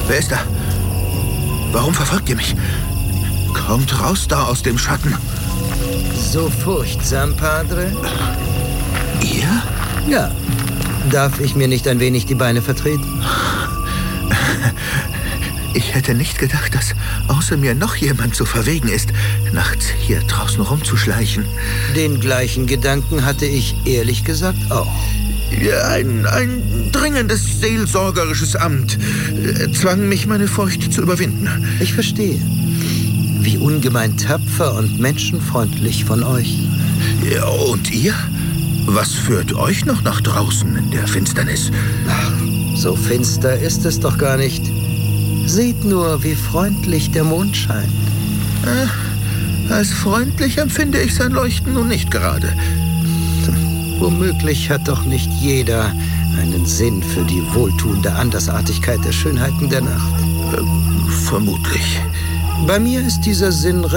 Wer ist da? Warum verfolgt ihr mich? Kommt raus da aus dem Schatten. So furchtsam, Padre? Ihr? Ja. Darf ich mir nicht ein wenig die Beine vertreten? Ich hätte nicht gedacht, dass außer mir noch jemand so verwegen ist, nachts hier draußen rumzuschleichen. Den gleichen Gedanken hatte ich ehrlich gesagt auch. Ja, ein dringendes seelsorgerisches Amt zwang mich, meine Furcht zu überwinden. Ich verstehe. Wie ungemein tapfer und menschenfreundlich von euch. Ja, und ihr? Was führt euch noch nach draußen in der Finsternis? Ach, so finster ist es doch gar nicht. Seht nur, wie freundlich der Mond scheint. Als freundlich empfinde ich sein Leuchten nun nicht gerade. Womöglich hat doch nicht jeder einen Sinn für die wohltuende Andersartigkeit der Schönheiten der Nacht. Vermutlich. Bei mir ist dieser Sinn